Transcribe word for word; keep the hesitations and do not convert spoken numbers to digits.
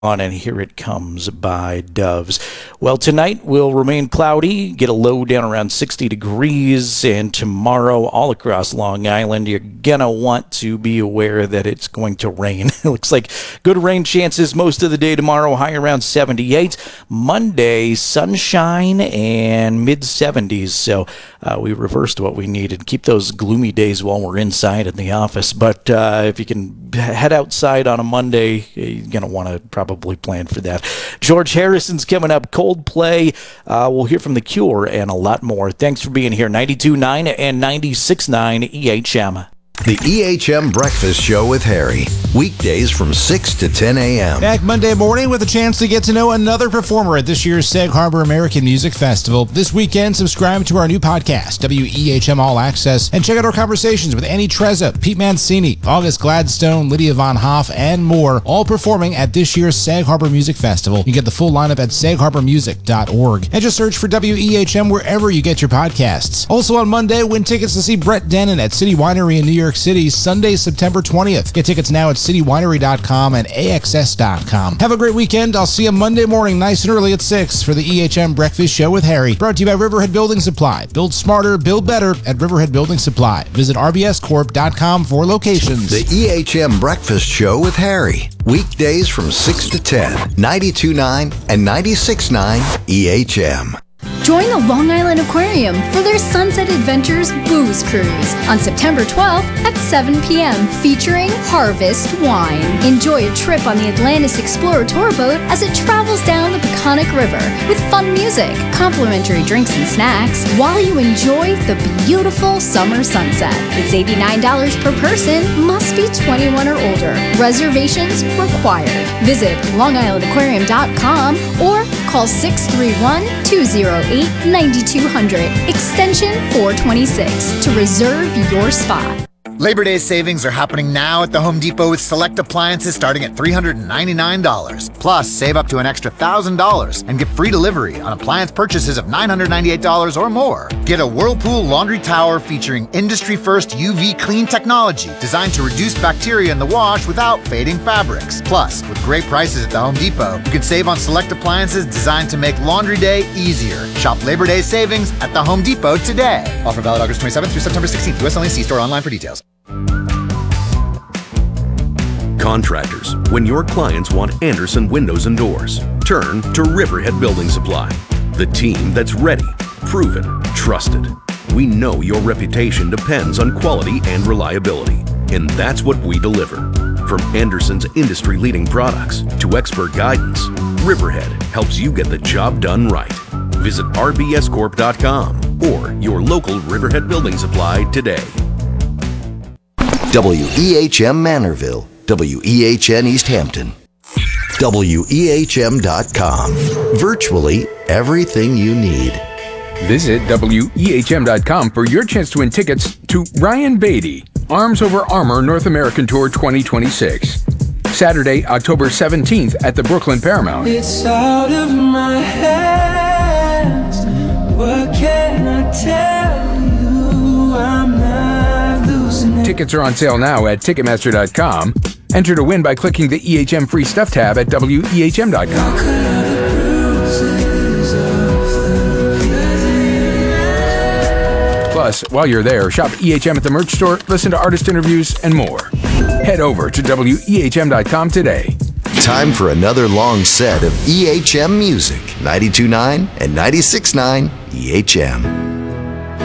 On and Here It Comes by Doves. Well, tonight will remain cloudy, get a low down around sixty degrees, and tomorrow all across Long Island you're gonna want to be aware that it's going to rain. It looks like good rain chances most of the day tomorrow, high around seventy-eight. Monday, sunshine and mid seventies, so uh, we reversed what we needed. Keep those gloomy days while we're inside in the office, but uh, if you can head outside on a Monday, you're gonna want to probably Probably plan for that. George Harrison's coming up. Coldplay. Uh, we'll hear from The Cure and a lot more. Thanks for being here. ninety-two point nine and ninety-six point nine E H M. The E H M Breakfast Show with Harry. Weekdays from six to ten a.m. Back Monday morning with a chance to get to know another performer at this year's Sag Harbor American Music Festival. This weekend, subscribe to our new podcast, W E H M All Access, and check out our conversations with Annie Trezza, Pete Mancini, August Gladstone, Lydia Von Hoff, and more, all performing at this year's Sag Harbor Music Festival. You can get the full lineup at sag harbor music dot org. And just search for W E H M wherever you get your podcasts. Also on Monday, win tickets to see Brett Dennen at City Winery in New York City, Sunday, September twentieth. Get tickets now at city winery dot com and A X S dot com. Have a great weekend. I'll see you Monday morning nice and early at six for the E H M Breakfast Show with Harry. Brought to you by Riverhead Building Supply. Build smarter, build better at Riverhead Building Supply. Visit r b s corp dot com for locations. The E H M Breakfast Show with Harry. Weekdays from six to ten. ninety-two point nine and ninety-six point nine E H M. Join the Long Island Aquarium for their Sunset Adventures Booze Cruise on September twelfth at seven p.m. featuring Harvest Wine. Enjoy a trip on the Atlantis Explorer tour boat as it travels down the Peconic River with fun music, complimentary drinks and snacks while you enjoy the beautiful summer sunset. It's eighty-nine dollars per person, must be twenty-one or older. Reservations required. Visit long island aquarium dot com or call six three one, two zero eight, nine two zero zero, extension four twenty-six to reserve your spot. Labor Day savings are happening now at the Home Depot with select appliances starting at three hundred ninety-nine dollars. Plus, save up to an extra one thousand dollars and get free delivery on appliance purchases of nine hundred ninety-eight dollars or more. Get a Whirlpool laundry tower featuring industry-first U V clean technology designed to reduce bacteria in the wash without fading fabrics. Plus, with great prices at the Home Depot, you can save on select appliances designed to make laundry day easier. Shop Labor Day savings at the Home Depot today. Offer valid August twenty-seventh through September sixteenth. U S only. See store online for details. Contractors, when your clients want Anderson windows and doors, turn to Riverhead Building Supply. The team that's ready, proven, trusted. We know your reputation depends on quality and reliability, and that's what we deliver. From Anderson's industry-leading products to expert guidance, Riverhead helps you get the job done right. Visit r b s corp dot com or your local Riverhead Building Supply today. W E H M Manorville, W E H N East Hampton, W E H M dot com. Virtually everything you need. Visit W E H M dot com for your chance to win tickets to Ryan Beatty, Arms Over Armor North American Tour twenty twenty-six. Saturday, October seventeenth at the Brooklyn Paramount. It's out of my hands. What can I tell you? I'm not losing it. Tickets are on sale now at ticketmaster dot com. Enter to win by clicking the E H M Free Stuff tab at W E H M dot com. Plus, while you're there, shop E H M at the merch store, listen to artist interviews, and more. Head over to W E H M dot com today. Time for another long set of E H M music. ninety-two point nine and ninety-six point nine E H M.